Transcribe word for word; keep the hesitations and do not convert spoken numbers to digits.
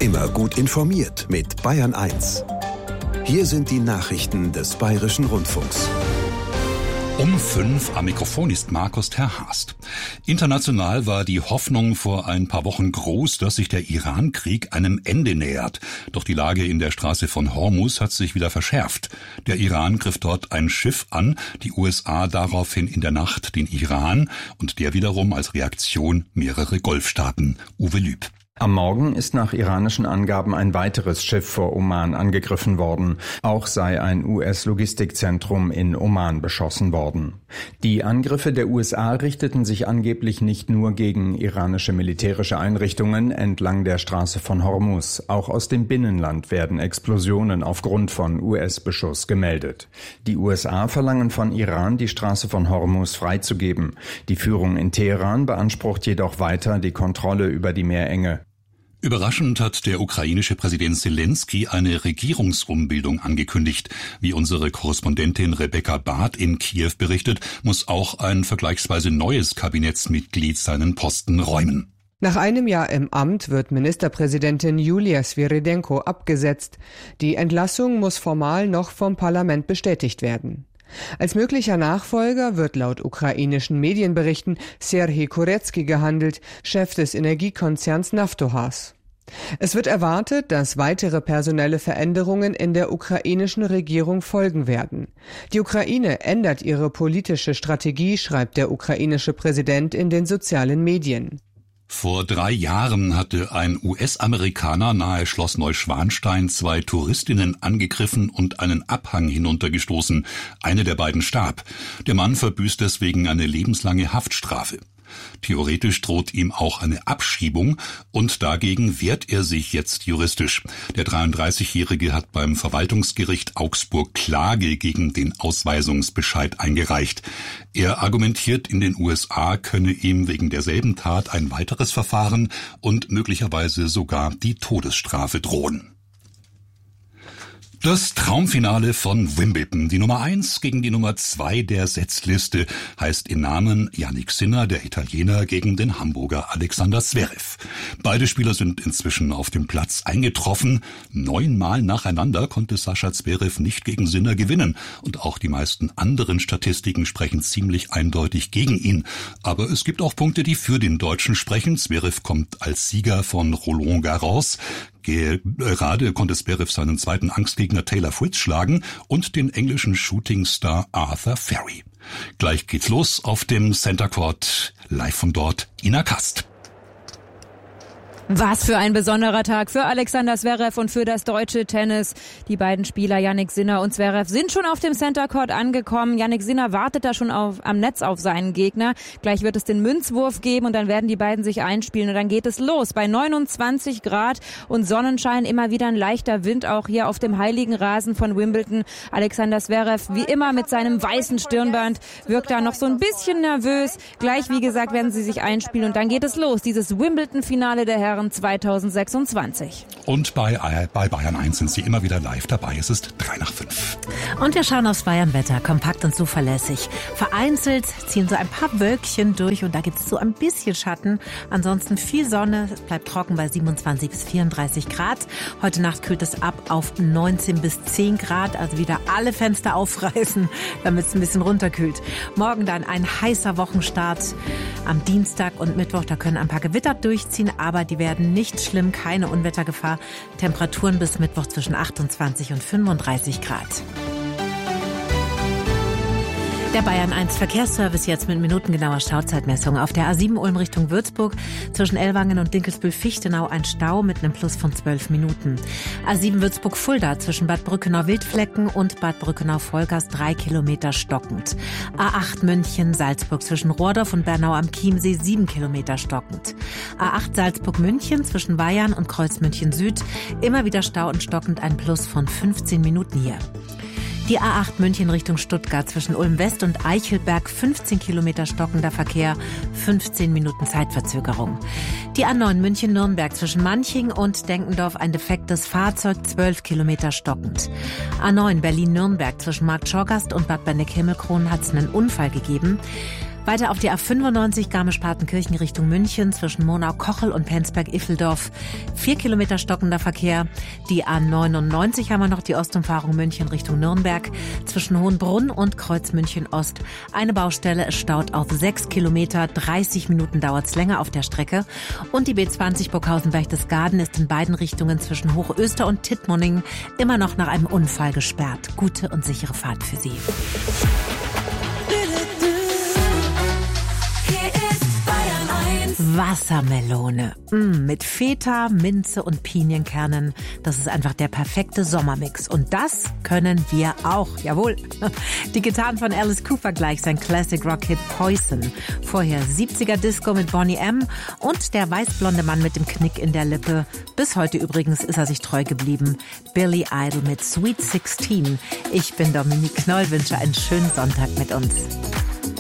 Immer gut informiert mit Bayern eins. Hier sind die Nachrichten des Bayerischen Rundfunks. Um fünf am Mikrofon ist Markus Terhast. International war die Hoffnung vor ein paar Wochen groß, dass sich der Iran-Krieg einem Ende nähert. Doch die Lage in der Straße von Hormuz hat sich wieder verschärft. Der Iran griff dort ein Schiff an, die U S A daraufhin in der Nacht den Iran und der wiederum als Reaktion mehrere Golfstaaten. Uwe Lüb. Am Morgen ist nach iranischen Angaben ein weiteres Schiff vor Oman angegriffen worden. Auch sei ein U S-Logistikzentrum in Oman beschossen worden. Die Angriffe der U S A richteten sich angeblich nicht nur gegen iranische militärische Einrichtungen entlang der Straße von Hormuz. Auch aus dem Binnenland werden Explosionen aufgrund von U S-Beschuss gemeldet. Die U S A verlangen von Iran, die Straße von Hormuz freizugeben. Die Führung in Teheran beansprucht jedoch weiter die Kontrolle über die Meerenge. Überraschend hat der ukrainische Präsident Zelensky eine Regierungsumbildung angekündigt. Wie unsere Korrespondentin Rebecca Barth in Kiew berichtet, muss auch ein vergleichsweise neues Kabinettsmitglied seinen Posten räumen. Nach einem Jahr im Amt wird Ministerpräsidentin Julia Sviridенko abgesetzt. Die Entlassung muss formal noch vom Parlament bestätigt werden. Als möglicher Nachfolger wird laut ukrainischen Medienberichten Serhij Kurecki gehandelt, Chef des Energiekonzerns Naftogaz. Es wird erwartet, dass weitere personelle Veränderungen in der ukrainischen Regierung folgen werden. Die Ukraine ändert ihre politische Strategie, schreibt der ukrainische Präsident in den sozialen Medien. Vor drei Jahren hatte ein U S-Amerikaner nahe Schloss Neuschwanstein zwei Touristinnen angegriffen und einen Abhang hinuntergestoßen. Eine der beiden starb. Der Mann verbüßt deswegen eine lebenslange Haftstrafe. Theoretisch droht ihm auch eine Abschiebung und dagegen wehrt er sich jetzt juristisch. Der dreiunddreißigjährige hat beim Verwaltungsgericht Augsburg Klage gegen den Ausweisungsbescheid eingereicht. Er argumentiert, in den U S A könne ihm wegen derselben Tat ein weiteres Verfahren und möglicherweise sogar die Todesstrafe drohen. Das Traumfinale von Wimbledon. Die Nummer eins gegen die Nummer zwei der Setzliste heißt im Namen Jannik Sinner, der Italiener, gegen den Hamburger Alexander Zverev. Beide Spieler sind inzwischen auf dem Platz eingetroffen. Neunmal nacheinander konnte Sascha Zverev nicht gegen Sinner gewinnen. Und auch die meisten anderen Statistiken sprechen ziemlich eindeutig gegen ihn. Aber es gibt auch Punkte, die für den Deutschen sprechen. Zverev kommt als Sieger von Roland Garros. Gerade konnte Zverev seinen zweiten Angstgegner Taylor Fritz schlagen und den englischen Shootingstar Arthur Ferry. Gleich geht's los auf dem Center Court. Live von dort, Ina Kast. Was für ein besonderer Tag für Alexander Zverev und für das deutsche Tennis. Die beiden Spieler Jannik Sinner und Zverev sind schon auf dem Center Court angekommen. Jannik Sinner wartet da schon auf, am Netz auf seinen Gegner. Gleich wird es den Münzwurf geben und dann werden die beiden sich einspielen und dann geht es los. Bei neunundzwanzig Grad und Sonnenschein, immer wieder ein leichter Wind auch hier auf dem heiligen Rasen von Wimbledon. Alexander Zverev wie immer mit seinem weißen Stirnband wirkt da noch so ein bisschen nervös. Gleich, wie gesagt, werden sie sich einspielen und dann geht es los. Dieses Wimbledon-Finale der Herren zweitausendsechsundzwanzig. Und bei, äh, bei Bayern eins sind Sie immer wieder live dabei. Es ist drei nach fünf. Und wir schauen aufs Bayernwetter, kompakt und zuverlässig. Vereinzelt ziehen so ein paar Wölkchen durch und da gibt es so ein bisschen Schatten. Ansonsten viel Sonne, es bleibt trocken bei siebenundzwanzig bis vierunddreißig Grad. Heute Nacht kühlt es ab auf neunzehn bis zehn Grad, also wieder alle Fenster aufreißen, damit es ein bisschen runterkühlt. Morgen dann ein heißer Wochenstart am Dienstag und Mittwoch, da können ein paar Gewitter durchziehen, aber die werden nicht schlimm, keine Unwettergefahr. Temperaturen bis Mittwoch zwischen achtundzwanzig und fünfunddreißig Grad. Der Bayern eins Verkehrsservice jetzt mit minutengenauer Stauzeitmessung. Auf der A sieben Ulm Richtung Würzburg zwischen Ellwangen und Dinkelsbühl-Fichtenau ein Stau mit einem Plus von zwölf Minuten. A sieben Würzburg-Fulda zwischen Bad Brückenau-Wildflecken und Bad Brückenau-Vollgas drei Kilometer stockend. A acht München-Salzburg zwischen Rohrdorf und Bernau am Chiemsee sieben Kilometer stockend. A acht Salzburg-München zwischen Bayern und Kreuzmünchen Süd immer wieder Stau und stockend, ein Plus von fünfzehn Minuten hier. Die A acht München Richtung Stuttgart zwischen Ulm West und Eichelberg fünfzehn Kilometer stockender Verkehr, fünfzehn Minuten Zeitverzögerung. Die A neun München Nürnberg zwischen Manching und Denkendorf ein defektes Fahrzeug, zwölf Kilometer stockend. A neun Berlin Nürnberg zwischen Markt Schorgast und Bad Benneck-Himmelkronen hat es einen Unfall gegeben. Weiter auf die A fünfundneunzig Garmisch-Partenkirchen Richtung München zwischen Monau-Kochel und Penzberg-Iffeldorf. Vier Kilometer stockender Verkehr. Die A neunundneunzig haben wir noch, die Ostumfahrung München Richtung Nürnberg. Zwischen Hohenbrunn und Kreuz München Ost. Eine Baustelle, es staut auf sechs Kilometer. dreißig Minuten dauert es länger auf der Strecke. Und die B zwanzig Burghausen-Berchtesgaden ist in beiden Richtungen zwischen Hochöster und Tittmoning immer noch nach einem Unfall gesperrt. Gute und sichere Fahrt für Sie. Wassermelone. Mm, mit Feta, Minze und Pinienkernen. Das ist einfach der perfekte Sommermix. Und das können wir auch. Jawohl. Die Gitarren von Alice Cooper gleich sein Classic Rock Hit Poison. Vorher siebziger Disco mit Boney M. Und der weißblonde Mann mit dem Knick in der Lippe. Bis heute übrigens ist er sich treu geblieben. Billy Idol mit Sweet sixteen. Ich bin Dominique Knoll, wünsche einen schönen Sonntag mit uns.